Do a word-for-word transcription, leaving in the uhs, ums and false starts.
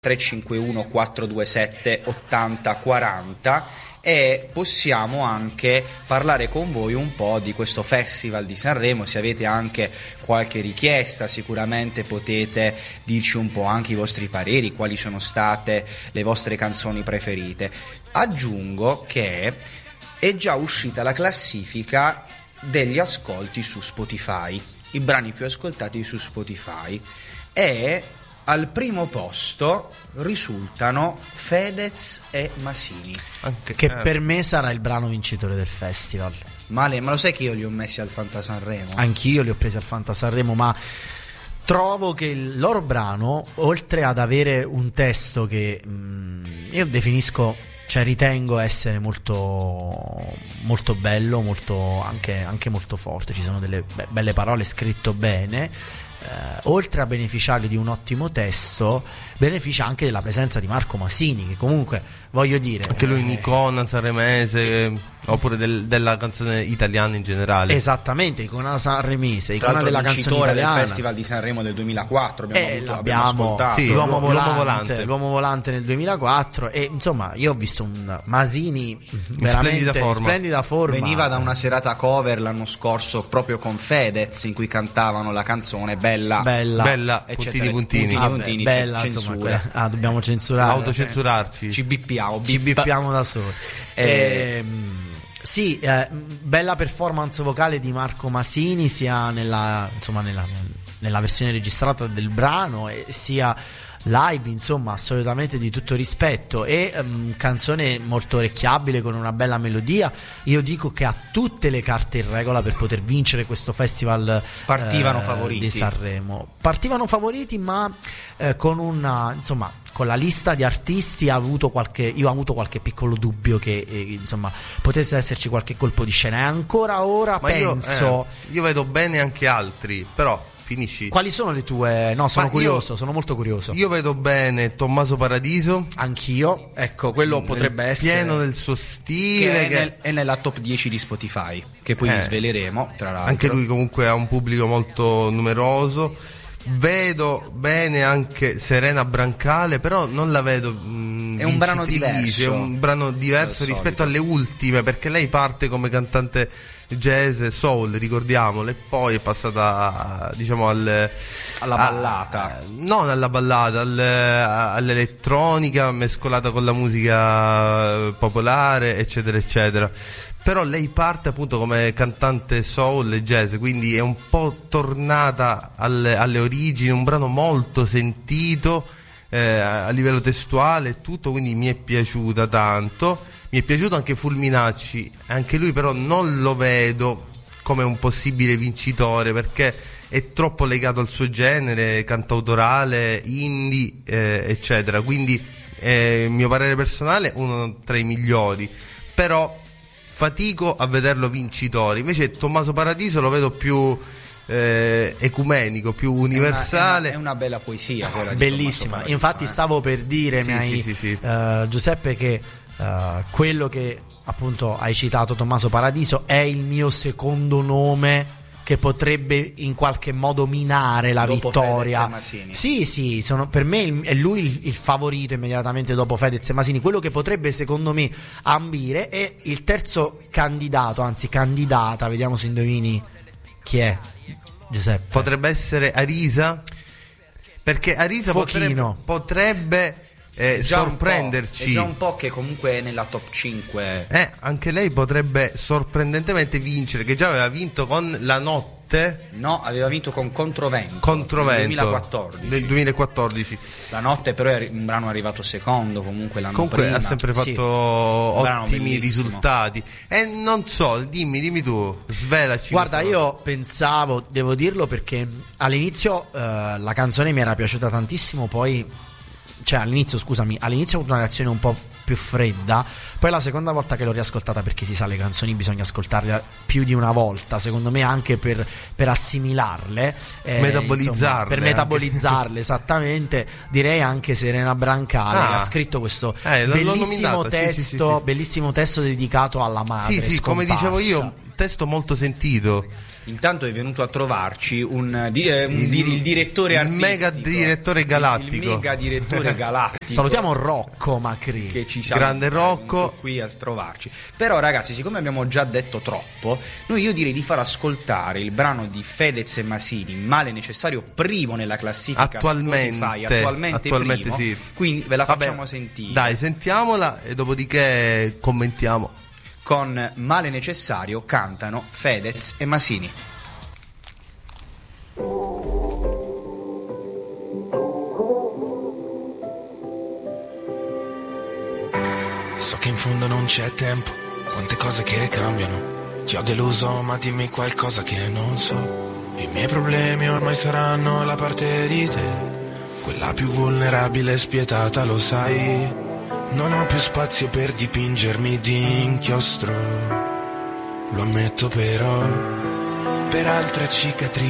tre cinque uno quattro due sette ottanta quaranta e possiamo anche parlare con voi un po' di questo Festival di Sanremo. Se avete anche qualche richiesta, sicuramente potete dirci un po' anche i vostri pareri, quali sono state le vostre canzoni preferite. Aggiungo che è già uscita la classifica degli ascolti su Spotify, i brani più ascoltati su Spotify, e al primo posto risultano Fedez e Masini, Anche, che eh. per me sarà il brano vincitore del festival. Male, ma lo sai che io li ho messi al Fanta Sanremo? Anch'io li ho presi al Fanta Sanremo, ma trovo che il loro brano, oltre ad avere un testo che mh, io definisco, cioè ritengo essere molto molto bello, molto anche, anche molto forte, ci sono delle be- belle parole, scritto bene. Uh, oltre a beneficiare di un ottimo testo, beneficia anche della presenza di Marco Masini, che comunque, voglio dire, anche lui eh, un'icona sanremese, oppure del, della canzone italiana in generale. Esattamente, icona sanremese, icona della canzone italiana, del Festival di Sanremo del duemilaquattro. Abbiamo, eh, avuto, abbiamo abbiamo ascoltato sì, l'uomo, l'uomo, volante, l'uomo volante l'uomo volante nel duemilaquattro, e insomma io ho visto un Masini veramente splendida forma. splendida forma. Veniva da una serata cover l'anno scorso proprio con Fedez, in cui cantavano la canzone Bella Bella, bella puntini puntini, puntini, ah, puntini, beh, bella, censura. insomma, que- ah, dobbiamo censurare, autocensurarci, ci bippiamo ci bippiamo da soli. eh, ehm, sì, eh, bella performance vocale di Marco Masini, sia nella, insomma, nella, nella versione registrata del brano, e sia live, insomma, assolutamente di tutto rispetto, e um, canzone molto orecchiabile con una bella melodia. Io dico che ha tutte le carte in regola per poter vincere questo festival. Partivano eh, favoriti di Sanremo, partivano favoriti, ma eh, con una, insomma, con la lista di artisti ha avuto qualche, io ho avuto qualche piccolo dubbio che eh, insomma potesse esserci qualche colpo di scena, e ancora ora ma penso io, eh, io vedo bene anche altri, però finisci. Quali sono le tue? No, sono Ma curioso, io, sono molto curioso. Io vedo bene Tommaso Paradiso. Anch'io, ecco, quello potrebbe essere pieno del suo stile, che è, che nel, è nella top dieci di Spotify, che poi eh, vi sveleremo, tra l'altro. Anche lui comunque ha un pubblico molto numeroso. Vedo bene anche Serena Brancale, però non la vedo mh, è un brano diverso, è un brano diverso rispetto alle ultime, perché lei parte come cantante jazz e soul, ricordiamolo, e poi è passata, diciamo, al, alla ballata, a, non alla ballata, al, all'elettronica mescolata con la musica popolare, eccetera eccetera. Però lei parte appunto come cantante soul e jazz, quindi è un po' tornata alle, alle origini, un brano molto sentito eh, a livello testuale e tutto, quindi mi è piaciuta tanto. Mi è piaciuto anche Fulminacci, anche lui però non lo vedo come un possibile vincitore, perché è troppo legato al suo genere, cantautorale, indie, eh, eccetera. Quindi eh, mio parere personale, uno tra i migliori, però fatico a vederlo vincitore. Invece Tommaso Paradiso lo vedo più eh, ecumenico, più universale. È una, è una, è una bella poesia quella di bellissima. Infatti, eh. stavo per dire, sì, mi hai, sì, sì, sì. Uh, Giuseppe, che uh, quello che appunto hai citato, Tommaso Paradiso, è il mio secondo nome che potrebbe in qualche modo minare la dopo vittoria. Fedez e Masini. Sì, sì, sono, per me il, è lui il, il favorito immediatamente dopo Fedez e Masini. Quello che potrebbe secondo me ambire è il terzo candidato, anzi candidata, vediamo se indovini chi è, Giuseppe. Potrebbe essere Arisa, perché Arisa potrebbe, potrebbe eh, sorprenderci. È già un po' che comunque è nella top cinque. Eh, anche lei potrebbe sorprendentemente vincere, che già aveva vinto con La Notte. No, aveva vinto con Controvento, Controvento nel duemilaquattordici. Del duemilaquattordici. La Notte però è un brano arrivato secondo comunque l'anno comunque prima. ha sempre fatto sì. ottimi risultati. E non so, dimmi, dimmi tu, svelaci. Guarda, io pensavo, devo dirlo, perché all'inizio uh, la canzone mi era piaciuta tantissimo, poi cioè all'inizio, scusami, all'inizio ho avuto una reazione un po' più fredda, poi la seconda volta che l'ho riascoltata, perché si sa, le canzoni bisogna ascoltarle più di una volta, secondo me, anche per, per assimilarle, eh, metabolizzarle, insomma, per metabolizzarle esattamente. Direi anche Serena Brancale, ah, che ha scritto questo eh, bellissimo nominata, testo, sì, sì, sì, sì. bellissimo testo dedicato alla madre sì, sì, scomparsa. come dicevo io, testo molto sentito. Intanto è venuto a trovarci un, di, eh, un di, il direttore il artistico, mega direttore galattico. Il, il mega direttore galattico. Salutiamo Rocco Macri, che ci grande Rocco, qui a trovarci. Però ragazzi, siccome abbiamo già detto troppo, noi io direi di far ascoltare il brano di Fedez e Masini, Male Necessario, primo nella classifica attualmente, Spotify, attualmente, attualmente primo, sì. Quindi ve la Vabbè, facciamo sentire. Dai, sentiamola e dopodiché commentiamo. Con Male Necessario cantano Fedez e Masini. So che in fondo non c'è tempo, quante cose che cambiano. Ti ho deluso, ma dimmi qualcosa che non so. I miei problemi ormai saranno la parte di te, quella più vulnerabile e spietata, lo sai. Non ho più spazio per dipingermi di inchiostro, lo ammetto però, per altre cicatrici